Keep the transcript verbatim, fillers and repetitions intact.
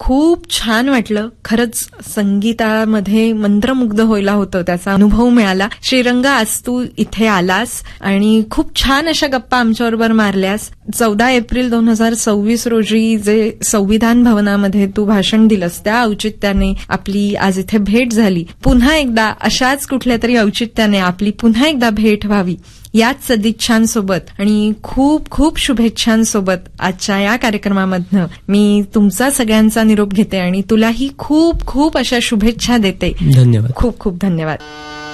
खूप छान वाटलं. खरंच संगीतामध्ये मंत्रमुग्ध व्हायला होतं, त्याचा अनुभव मिळाला. श्रीरंग, आज तू इथे आलास आणि खूप छान अशा गप्पा आमच्याबरोबर मारल्यास. चौदा एप्रिल दोन हजार सव्वीस रोजी जे संविधान भवनामध्ये तू भाषण दिलंस त्या औचित्याने आपली आज इथे भेट झाली. पुन्हा एकदा अशाच कुठल्या तरी औचित्याने आपली पुन्हा एकदा भेट व्हावी याच सदिच्छांसोबत आणि खूप खूप शुभेच्छांसोबत आजच्या या कार्यक्रमामधनं मी तुमचा सगळ्यांचा निरोप घेते आणि तुलाही खूप खूप अशा शुभेच्छा देते. धन्यवाद. खूप खूप धन्यवाद.